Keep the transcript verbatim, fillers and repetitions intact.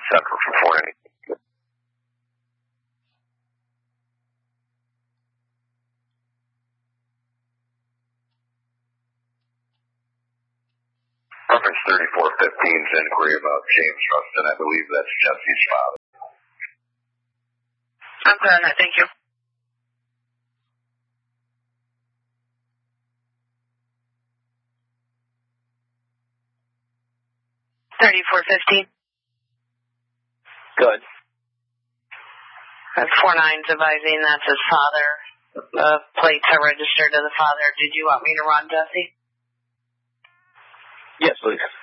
separate from four ninety. Reference thirty-four fifteen's inquiry about James Rustin. I believe that's Jesse's father. I'm clear on that. Thank you. thirty-four fifteen. Good. That's four nines advising that's his father. The plates are registered to the father. Did you want me to run, Jesse? Yes, please.